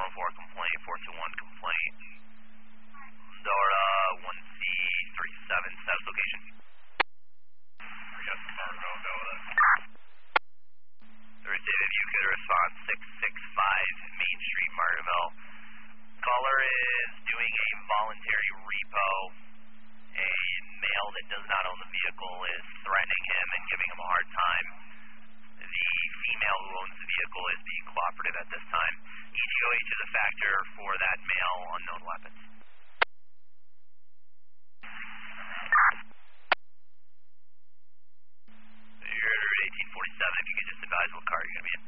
414 complaint, 421 complaint. Dora 1C37, status location. Yes, Marvell, go with it. Thursday, if you could respond 665 Main Street, Marvell. Caller is doing a voluntary repo. A male that does not own the vehicle is threatening him and giving him a hard time. The female who owns the vehicle is being cooperative at this time. EGOH is a factor for that male unknown weapons. You're at 1847, if you could just advise what car you're going to be in.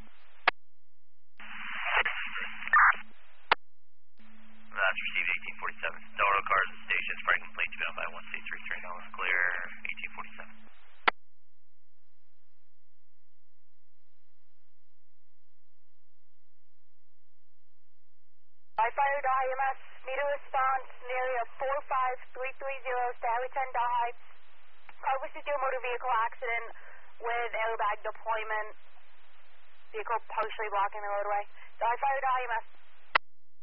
That's received 1847. Delaware cars and stations, Frank complaint to be on by 1C33, no is clear, 1847. I fired IMS, meter response, area 45330, Sally 10 Heights. Car was to do a motor vehicle accident with airbag deployment, vehicle partially blocking the roadway. So I fired IMS.